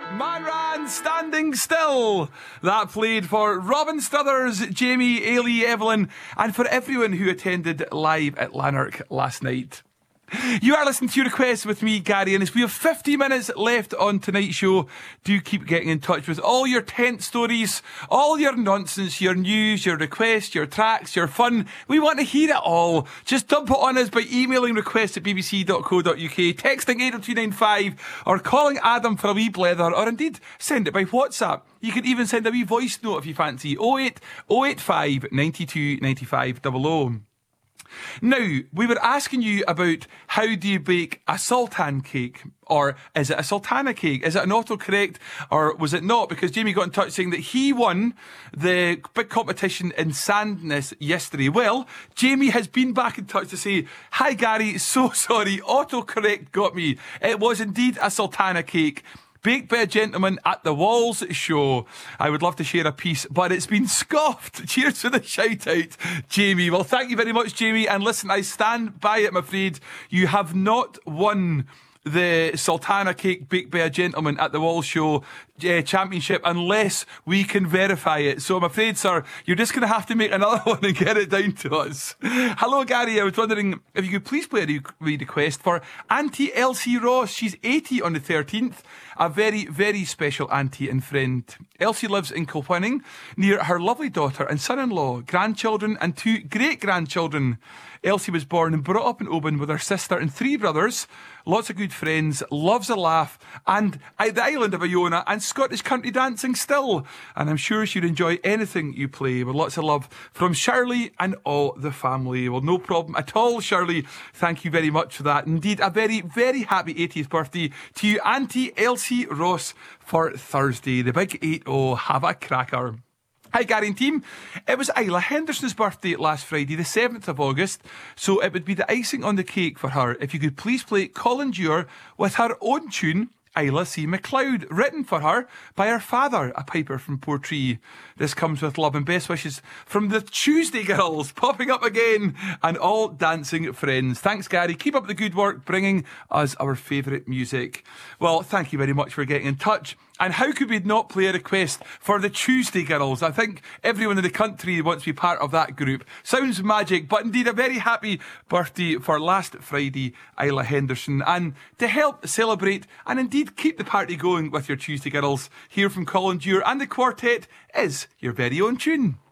Man Standing Still. That played for Robin Struthers, Jamie, Ailey, Evelyn, and for everyone who attended live at Lanark last night. You are listening to your requests with me, Gary, and as we have 50 minutes left on tonight's show, do keep getting in touch with all your tent stories, all your nonsense, your news, your requests, your tracks, your fun. We want to hear it all. Just dump it on us by emailing requests at bbc.co.uk, texting 80295, or calling Adam for a wee blether, or indeed send it by WhatsApp. You can even send a wee voice note if you fancy. 08085 92 95 00. Now, we were asking you about how do you bake a sultan cake? Or is it a sultana cake? Is it an autocorrect? Or was it not? Because Jamie got in touch saying that he won the big competition in Sandness yesterday. Well, Jamie has been back in touch to say, hi Gary, so sorry, autocorrect got me. It was indeed a sultana cake, baked by a gentleman at the Walls show. I would love to share a piece, but it's been scoffed. Cheers for the shout out, Jamie. Well, thank you very much, Jamie. And listen, I stand by it, I'm afraid. You have not won the Sultana cake baked by a gentleman at the Walls show championship unless we can verify it. So I'm afraid, sir, you're just going to have to make another one and get it down to us. Hello, Gary. I was wondering if you could please play a request for Auntie Elsie Ross. She's 80 on the 13th. A very, very special auntie and friend. Elsie lives in Kilwinning near her lovely daughter and son-in-law, grandchildren and 2 great-grandchildren. Elsie was born and brought up in Oban with her sister and 3 brothers. Lots of good friends, loves a laugh, and the island of Iona and Scottish country dancing still. And I'm sure she'd enjoy anything you play, with lots of love from Shirley and all the family. Well, no problem at all, Shirley. Thank you very much for that. Indeed, a very, very happy 80th birthday to you, Auntie Elsie Ross, for Thursday. The big 8-0. Have a cracker. Hi Gary and team. It was Isla Henderson's birthday last Friday, the 7th of August, so it would be the icing on the cake for her if you could please play Colin Dewar with her own tune, Isla C. MacLeod, written for her by her father, a piper from Portree. This comes with love and best wishes from the Tuesday Girls, popping up again, and all dancing friends. Thanks, Gary. Keep up the good work, bringing us our favourite music. Well, thank you very much for getting in touch. And how could we not play a request for the Tuesday Girls? I think everyone in the country wants to be part of that group. Sounds magic, but indeed a very happy birthday for last Friday, Isla Henderson. And to help celebrate and indeed keep the party going with your Tuesday Girls, here from Colin Dewar and the quartet is your very own tune.